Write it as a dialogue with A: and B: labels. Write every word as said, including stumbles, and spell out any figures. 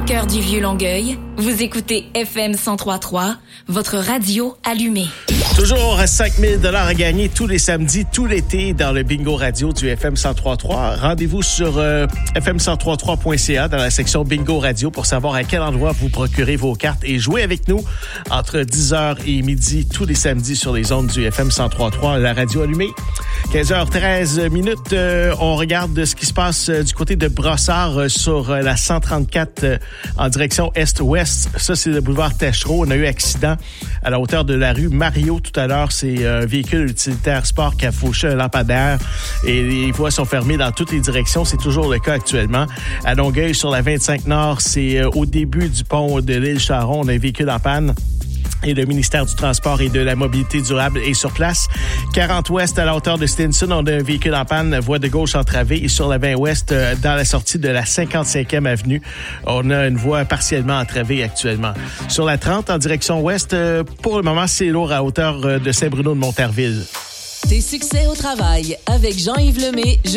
A: cœur du vieux Longueuil, vous écoutez F M cent trois trois, votre radio allumée.
B: Toujours cinq mille dollars à gagner tous les samedis, tout l'été, dans le bingo radio du F M cent trois trois. Rendez-vous sur euh, f m cent trois trois point c a dans la section bingo radio pour savoir à quel endroit vous procurez vos cartes et jouez avec nous entre dix heures et midi tous les samedis sur les ondes du F M cent trois trois, la radio allumée. quinze heures treize minutes, euh, on regarde ce qui se passe euh, du côté de Brossard euh, sur euh, la cent trente-quatre euh, en direction est-ouest. Ça, c'est le boulevard Taschereau. On a eu accident à la hauteur de la rue Mario tout à l'heure. C'est un véhicule utilitaire sport qui a fauché un lampadaire et les voies sont fermées dans toutes les directions. C'est toujours le cas actuellement. À Longueuil, sur la vingt-cinq Nord, c'est euh, au début du pont de l'île Charon. On a un véhicule en panne. Et le ministère du Transport et de la Mobilité durable est sur place. quarante Ouest, à la hauteur de Stinson, on a un véhicule en panne, voie de gauche entravée. Et sur la vingt Ouest, dans la sortie de la cinquante-cinquième avenue, on a une voie partiellement entravée actuellement. Sur la trente, en direction ouest, pour le moment, c'est lourd à hauteur de Saint-Bruno de Montarville.
C: Tes succès au travail avec Jean-Yves Lemay.